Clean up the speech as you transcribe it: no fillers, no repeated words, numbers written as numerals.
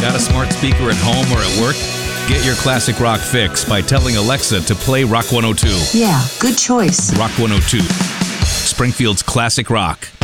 Got a smart speaker at home or at work? Get your classic rock fix by telling Alexa to play Rock 102. Yeah, good choice. Rock 102. Springfield's classic rock.